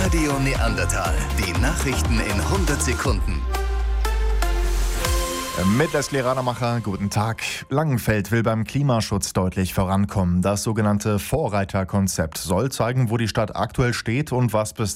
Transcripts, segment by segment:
Radio Neandertal. Die Nachrichten in 100 Sekunden. Mit Leslie Radermacher, guten Tag. Langenfeld will beim Klimaschutz deutlich vorankommen. Das sogenannte Vorreiterkonzept soll zeigen, wo die Stadt aktuell steht und was bis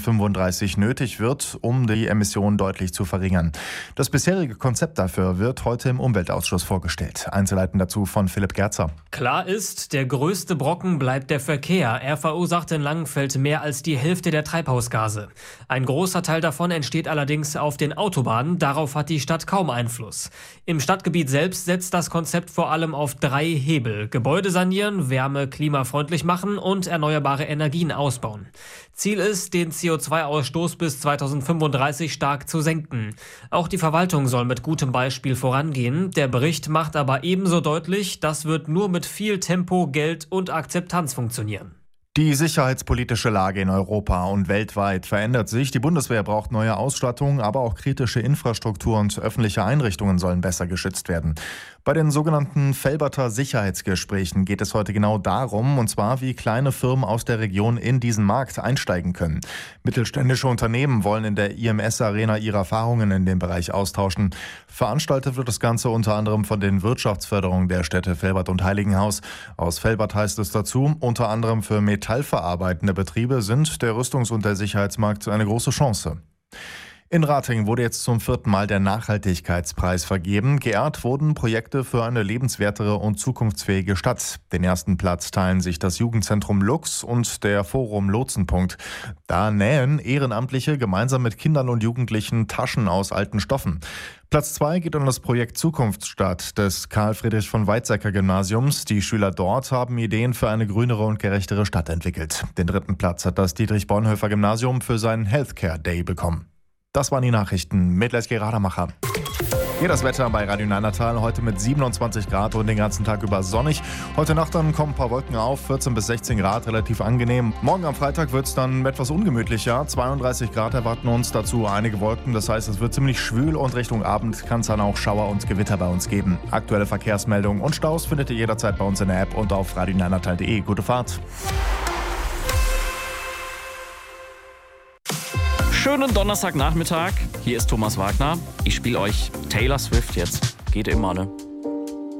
2035 nötig wird, um die Emissionen deutlich zu verringern. Das bisherige Konzept dafür wird heute im Umweltausschuss vorgestellt. Einzelheiten dazu von Philipp Gerzer. Klar ist, der größte Brocken bleibt der Verkehr. Er verursacht in Langenfeld mehr als die Hälfte der Treibhausgase. Ein großer Teil davon entsteht allerdings auf den Autobahnen. Darauf hat die Stadt kaum Einfluss. Im Stadtgebiet selbst setzt das Konzept vor allem auf 3 Hebel: Gebäude sanieren, Wärme klimafreundlich machen und erneuerbare Energien ausbauen. Ziel ist, den CO2-Ausstoß bis 2035 stark zu senken. Auch die Verwaltung soll mit gutem Beispiel vorangehen. Der Bericht macht aber ebenso deutlich, das wird nur mit viel Tempo, Geld und Akzeptanz funktionieren. Die sicherheitspolitische Lage in Europa und weltweit verändert sich. Die Bundeswehr braucht neue Ausstattung, aber auch kritische Infrastruktur und öffentliche Einrichtungen sollen besser geschützt werden. Bei den sogenannten Velberter Sicherheitsgesprächen geht es heute genau darum, und zwar wie kleine Firmen aus der Region in diesen Markt einsteigen können. Mittelständische Unternehmen wollen in der IMS-Arena ihre Erfahrungen in dem Bereich austauschen. Veranstaltet wird das Ganze unter anderem von den Wirtschaftsförderungen der Städte Velbert und Heiligenhaus. Aus Velbert heißt es dazu, unter anderem für metallverarbeitende Betriebe sind der Rüstungs- und der Sicherheitsmarkt eine große Chance. In Ratingen wurde jetzt zum 4. Mal der Nachhaltigkeitspreis vergeben. Geehrt wurden Projekte für eine lebenswertere und zukunftsfähige Stadt. Den ersten Platz teilen sich das Jugendzentrum Lux und der Forum Lotsenpunkt. Da nähen Ehrenamtliche gemeinsam mit Kindern und Jugendlichen Taschen aus alten Stoffen. Platz 2 geht an das Projekt Zukunftsstadt des Karl-Friedrich-von-Weizsäcker-Gymnasiums. Die Schüler dort haben Ideen für eine grünere und gerechtere Stadt entwickelt. Den 3. Platz hat das Dietrich-Bonhoeffer-Gymnasium für seinen Healthcare Day bekommen. Das waren die Nachrichten mit Leslie Radermacher. Hier das Wetter bei Radio Neandertal. Heute mit 27 Grad und den ganzen Tag über sonnig. Heute Nacht dann kommen ein paar Wolken auf, 14 bis 16 Grad, relativ angenehm. Morgen am Freitag wird es dann etwas ungemütlicher. 32 Grad erwarten uns, dazu einige Wolken. Das heißt, es wird ziemlich schwül und Richtung Abend kann es dann auch Schauer und Gewitter bei uns geben. Aktuelle Verkehrsmeldungen und Staus findet ihr jederzeit bei uns in der App und auf radioneandertal.de. Gute Fahrt. Schönen Donnerstagnachmittag. Hier ist Thomas Wagner. Ich spiele euch Taylor Swift jetzt. Geht immer, ne?